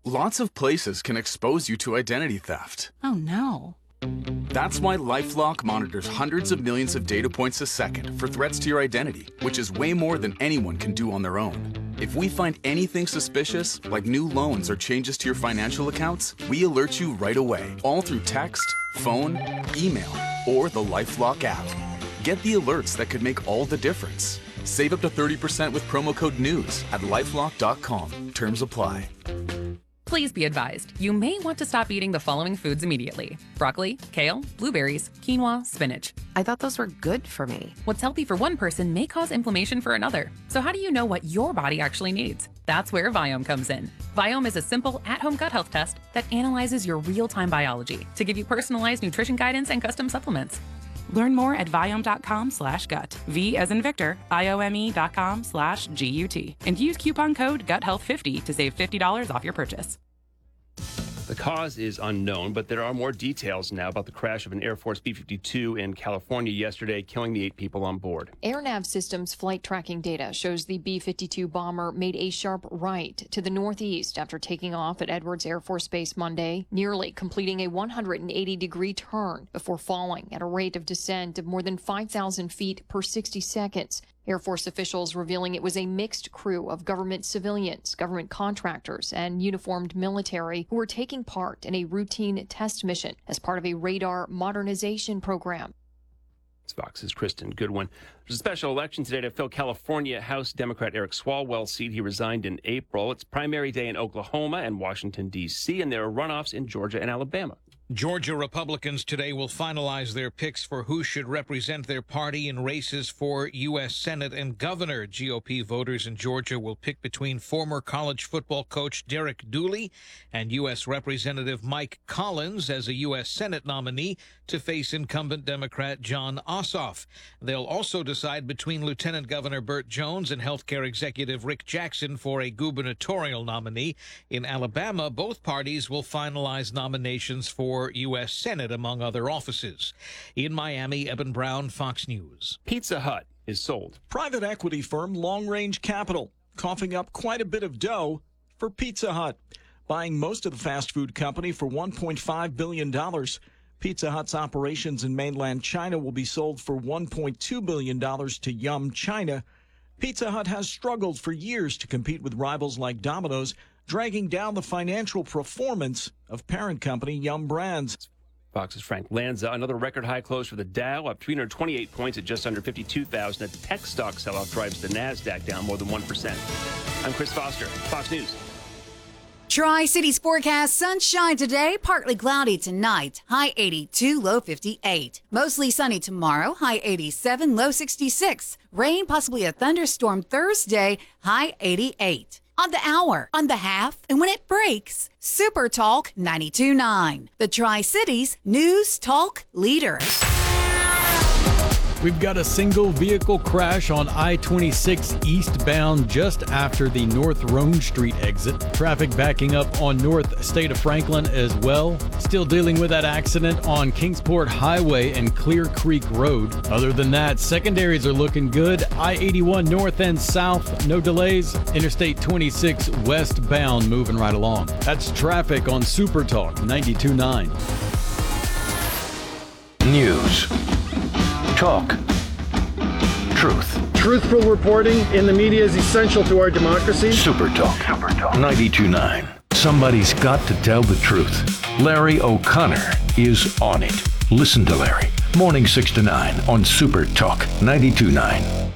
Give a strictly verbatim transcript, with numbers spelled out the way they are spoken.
Lots of places can expose you to identity theft. Oh no. That's why LifeLock monitors hundreds of millions of data points a second for threats to your identity, which is way more than anyone can do on their own. If we find anything suspicious, like new loans or changes to your financial accounts, we alert you right away, all through text, phone, email, or the LifeLock app. Get the alerts that could make all the difference. Save up to thirty percent with promo code NEWS at lifelock dot com. Terms apply. Please be advised, you may want to stop eating the following foods immediately. Broccoli, kale, blueberries, quinoa, spinach. I thought those were good for me. What's healthy for one person may cause inflammation for another. So how do you know what your body actually needs? That's where Viome comes in. Viome is a simple at-home gut health test that analyzes your real-time biology to give you personalized nutrition guidance and custom supplements. Learn more at Viome.com slash gut. V as in Victor, I-O-M-E dot com slash G-U-T. And use coupon code gut health fifty to save fifty dollars off your purchase. The cause is unknown, but there are more details now about the crash of an Air Force B fifty-two in California yesterday, killing the eight people on board. AirNav Systems flight tracking data shows the B fifty-two bomber made a sharp right to the northeast after taking off at Edwards Air Force Base Monday, nearly completing a one hundred eighty degree turn before falling at a rate of descent of more than five thousand feet per sixty seconds. Air Force officials revealing it was a mixed crew of government civilians, government contractors, and uniformed military who were taking part in a routine test mission as part of a radar modernization program. It's Fox's Kristen Goodwin. There's a special election today to fill California House Democrat Eric Swalwell's seat. He resigned in April. It's primary day in Oklahoma and Washington, D C, and there are runoffs in Georgia and Alabama. Georgia Republicans today will finalize their picks for who should represent their party in races for U S Senate and governor. G O P voters in Georgia will pick between former college football coach Derek Dooley and U S Representative Mike Collins as a U S Senate nominee to face incumbent Democrat Jon Ossoff. They'll also decide between Lieutenant Governor Burt Jones and healthcare executive Rick Jackson for a gubernatorial nominee. In Alabama, both parties will finalize nominations for U S Senate, among other offices. In Miami, Eben Brown, Fox News. Pizza Hut is sold. Private equity firm Long Range Capital coughing up quite a bit of dough for Pizza Hut, buying most of the fast food company for one point five billion dollars. Pizza Hut's operations in mainland China will be sold for one point two billion dollars to Yum China. Pizza Hut has struggled for years to compete with rivals like Domino's, dragging down the financial performance of parent company Yum Brands. Fox's Frank Lanza. Another record high close for the Dow, up three hundred twenty-eight points at just under fifty-two thousand. A tech stock selloff drives the NASDAQ down more than one percent. I'm Chris Foster, Fox News. Tri-Cities forecast: sunshine today, partly cloudy tonight, high eighty-two, low fifty-eight. Mostly sunny tomorrow, high eighty-seven, low sixty-six. Rain, possibly a thunderstorm Thursday, high eighty-eight. On the hour, on the half, and when it breaks, Super Talk ninety-two point nine, the Tri-Cities News Talk leader. We've got a single vehicle crash on I twenty-six eastbound just after the North Rhone Street exit. Traffic backing up on North State of Franklin as well. Still dealing with that accident on Kingsport Highway and Clear Creek Road. Other than that, secondaries are looking good. I eighty-one north and south, no delays. Interstate twenty-six westbound moving right along. That's traffic on Super Talk ninety-two point nine. News. Talk. Truth. Truthful reporting in the media is essential to our democracy. Super Talk. Super Talk. ninety-two point nine. Somebody's got to tell the truth. Larry O'Connor is on it. Listen to Larry. Morning six to nine on Super Talk ninety-two point nine.